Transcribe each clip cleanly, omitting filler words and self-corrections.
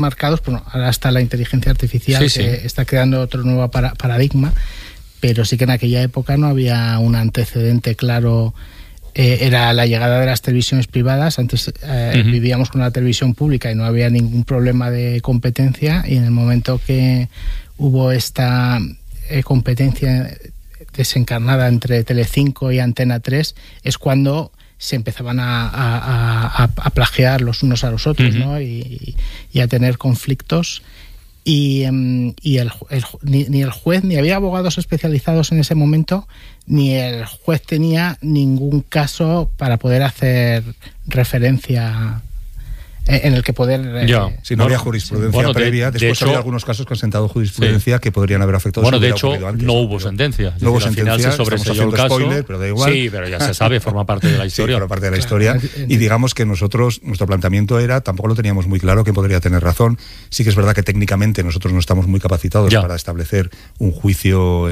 marcados, bueno, ahora está la inteligencia artificial que está creando otro nuevo paradigma, pero sí que en aquella época no había un antecedente claro. Era la llegada de las televisiones privadas. Antes vivíamos con la televisión pública y no había ningún problema de competencia, y en el momento que hubo esta competencia desencarnada entre Telecinco y Antena 3 es cuando se empezaban a plagiar los unos a los otros, ¿no? y a tener conflictos. Y ni el juez, ni había abogados especializados en ese momento, ni el juez tenía ningún caso para poder hacer referencia en el que poder... si no había jurisprudencia previa, después había algunos casos que han sentado jurisprudencia que podrían haber afectado... Bueno, de hecho, no hubo sentencia. No hubo sentencia, al final se sobreseyó el caso. Spoiler, pero da igual. Sí, pero ya se sabe, forma parte de la historia. Sí, forma parte de la historia. Y digamos que nuestro planteamiento era, tampoco lo teníamos muy claro, que podría tener razón. Sí que es verdad que técnicamente nosotros no estamos muy capacitados para establecer un juicio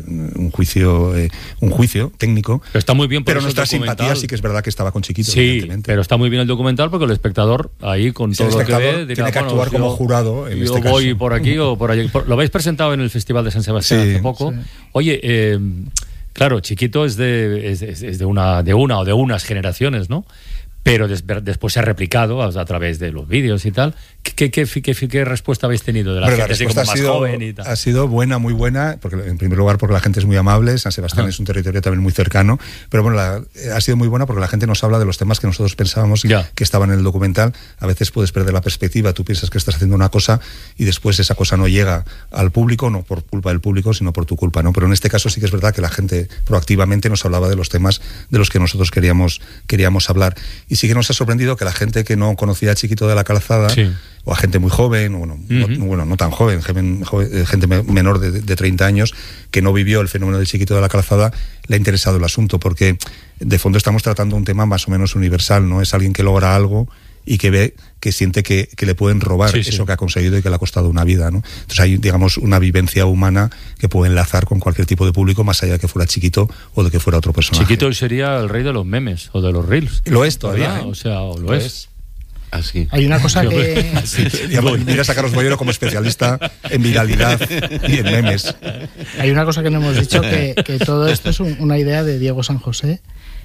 técnico. Pero está muy bien, pero nuestra simpatía sí que es verdad que estaba con Chiquito. Sí, pero está muy bien el documental porque el espectador ahí con todo lo que ve dirá, tiene que actuar como jurado en este caso. Yo voy por aquí o por allí. Lo habéis presentado en el Festival de San Sebastián hace poco. Sí. Oye, claro, Chiquito es de unas generaciones, ¿no? Pero después se ha replicado a través de los vídeos y tal. ¿Qué respuesta habéis tenido de la gente así como más joven y tal? Ha sido buena, muy buena, porque en primer lugar porque la gente es muy amable. San Sebastián es un territorio también muy cercano, pero bueno, ha sido muy buena porque la gente nos habla de los temas que nosotros pensábamos que estaban en el documental. A veces puedes perder la perspectiva, tú piensas que estás haciendo una cosa y después esa cosa no llega al público, no por culpa del público, sino por tu culpa, ¿no? Pero en este caso sí que es verdad que la gente proactivamente nos hablaba de los temas de los que nosotros queríamos hablar. Y sí que nos ha sorprendido que la gente que no conocía a Chiquito de la Calzada, o a gente muy joven, no tan joven, gente menor de 30 años, que no vivió el fenómeno del Chiquito de la Calzada, le ha interesado el asunto, porque de fondo estamos tratando un tema más o menos universal, ¿no? Es alguien que logra algo y que ve, que siente que le pueden robar eso que ha conseguido y que le ha costado una vida, ¿no? Entonces hay, digamos, una vivencia humana que puede enlazar con cualquier tipo de público, más allá de que fuera Chiquito o de que fuera otro personaje. Chiquito sería el rey de los memes o de los reels. Lo es todavía, o sea, lo es. Así. Hay una cosa que... Mira a Carlos Boyero como especialista en viralidad y en memes. Hay una cosa que no hemos dicho, que todo esto es una idea de Diego San José,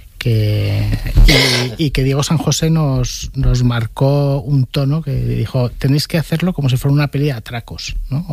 y que Diego San José nos marcó un tono que dijo, tenéis que hacerlo como si fuera una peli de atracos, ¿no?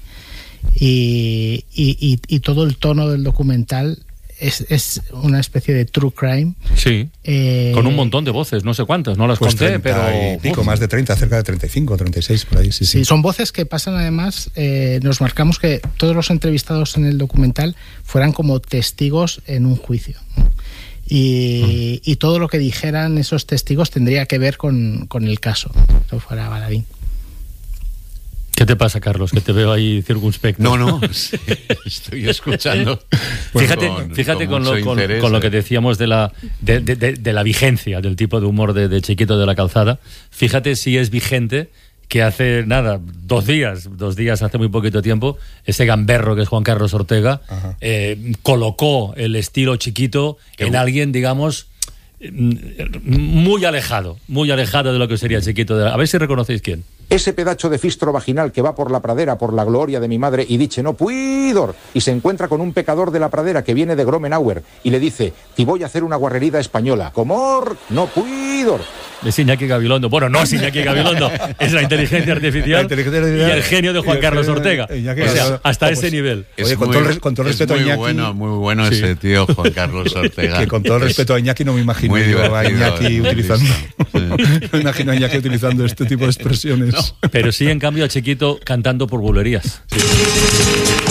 Y todo el tono del documental es una especie de true crime. Sí, con un montón de voces, no sé cuántas, no las conté, pero... Pico, más de 30, cerca de 35, 36, por ahí, sí. Son voces que pasan, además, nos marcamos que todos los entrevistados en el documental fueran como testigos en un juicio, ¿no? Y todo lo que dijeran esos testigos tendría que ver con el caso, si fuera baladín. ¿Qué te pasa, Carlos? Que te veo ahí circunspecto. No, sí, estoy escuchando. Fíjate con lo que decíamos de la vigencia del tipo de humor de Chiquito de la Calzada. Fíjate si es vigente que hace nada, 2 días, hace muy poquito tiempo, ese gamberro que es Juan Carlos Ortega, colocó el estilo Chiquito en alguien, digamos, muy alejado de lo que sería Chiquito. A ver si reconocéis quién. Ese pedacho de fistro vaginal que va por la pradera, por la gloria de mi madre, y dice no puidor, y se encuentra con un pecador de la pradera que viene de Gromenauer y le dice, te voy a hacer una guarrerida española, comor, no puidor. Es Iñaki Gabilondo. Bueno, no es Iñaki Gabilondo, es la inteligencia artificial y el genio de Juan Carlos Ortega. O sea, hasta ese nivel. Oye, con todo el respeto a Iñaki... Muy bueno ese tío, Juan Carlos Ortega. Que con todo el respeto a Iñaki no me imagino a Iñaki utilizando este tipo de expresiones. No. Pero sí, en cambio, a Chiquito cantando por bulerías. Sí.